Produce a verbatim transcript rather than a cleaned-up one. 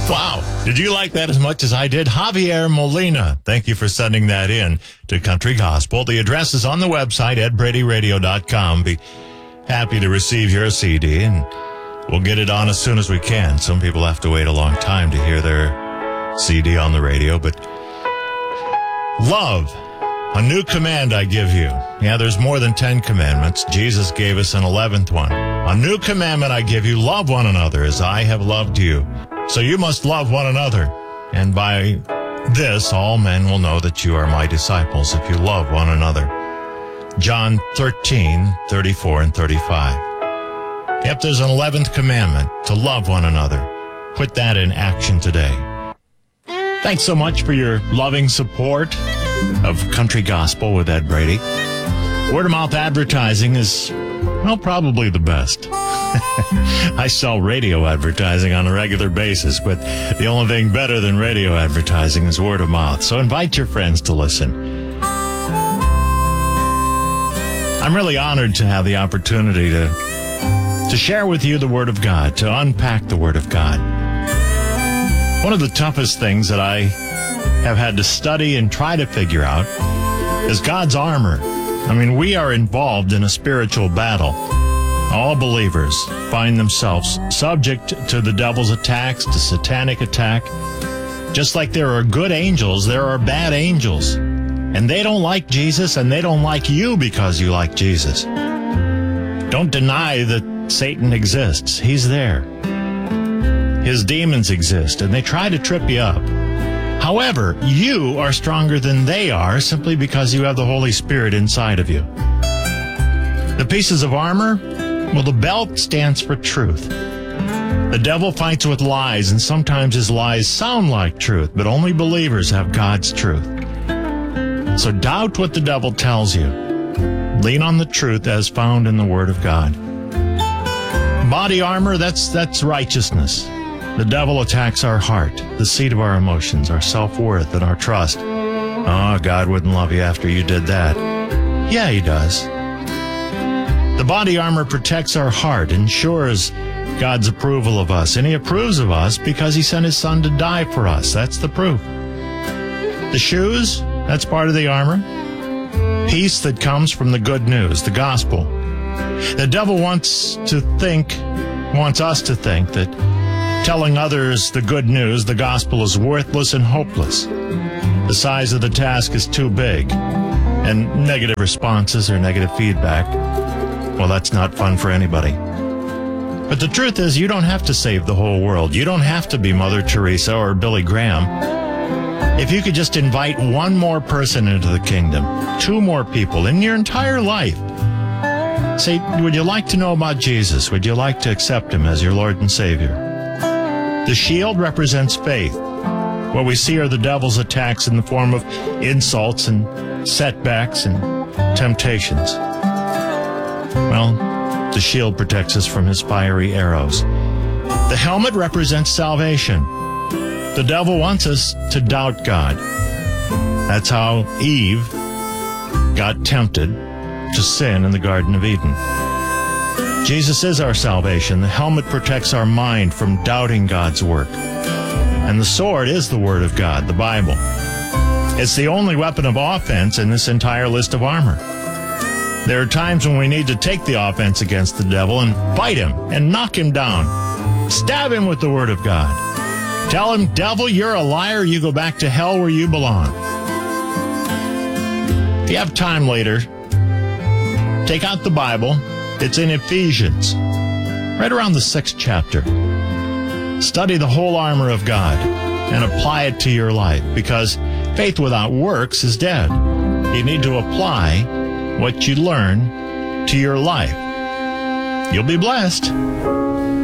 Wow. Did you like that as much as I did? Javier Molina, thank you for sending that in to Country Gospel. The address is on the website, ed brady radio dot com. Be happy to receive your C D, and we'll get it on as soon as we can. Some people have to wait a long time to hear their C D on the radio, but love, a new command I give you. Yeah, there's more than ten commandments. Jesus gave us an eleventh one. A new commandment I give you, love one another as I have loved you. So you must love one another. And by this, all men will know that you are my disciples if you love one another. John thirteen, thirty-four and thirty-five. Yep, there's an eleventh commandment, to love one another. Put that in action today. Thanks so much for your loving support of Country Gospel with Ed Brady. Word-of-mouth advertising is, well, probably the best. I sell radio advertising on a regular basis, but the only thing better than radio advertising is word of mouth. So invite your friends to listen. I'm really honored to have the opportunity to, to share with you the Word of God, to unpack the Word of God. One of the toughest things that I have had to study and try to figure out is God's armor. I mean, we are involved in a spiritual battle. All believers find themselves subject to the devil's attacks, to satanic attack. Just like there are good angels, there are bad angels. And they don't like Jesus, and they don't like you because you like Jesus. Don't deny that Satan exists. He's there. His demons exist, and they try to trip you up. However, you are stronger than they are simply because you have the Holy Spirit inside of you. The pieces of armor, well, the belt stands for truth. The devil fights with lies, and sometimes his lies sound like truth, but only believers have God's truth. So doubt what the devil tells you. Lean on the truth as found in the Word of God. Body armor, that's that's righteousness. The devil attacks our heart, the seat of our emotions, our self-worth, and our trust. Oh, God wouldn't love you after you did that. Yeah, he does. The body armor protects our heart, ensures God's approval of us, and he approves of us because he sent his son to die for us. That's the proof. The shoes, that's part of the armor. Peace that comes from the good news, the gospel. The devil wants to think, wants us to think that telling others the good news, the gospel, is worthless and hopeless. The size of the task is too big, and negative responses or negative feedback, well, that's not fun for anybody. But the truth is, you don't have to save the whole world. You don't have to be Mother Teresa or Billy Graham. If you could just invite one more person into the kingdom, two more people in your entire life, say, would you like to know about Jesus? Would you like to accept him as your Lord and Savior? The shield represents faith. What we see are the devil's attacks in the form of insults and setbacks and temptations. Well, the shield protects us from his fiery arrows. The helmet represents salvation. The devil wants us to doubt God. That's how Eve got tempted to sin in the Garden of Eden. Jesus is our salvation. The helmet protects our mind from doubting God's work. And the sword is the Word of God, the Bible. It's the only weapon of offense in this entire list of armor. There are times when we need to take the offense against the devil and fight him and knock him down. Stab him with the Word of God. Tell him, devil, you're a liar. You go back to hell where you belong. If you have time later, take out the Bible. It's in Ephesians, right around the sixth chapter. Study the whole armor of God and apply it to your life, because faith without works is dead. You need to apply what you learn to your life. You'll be blessed.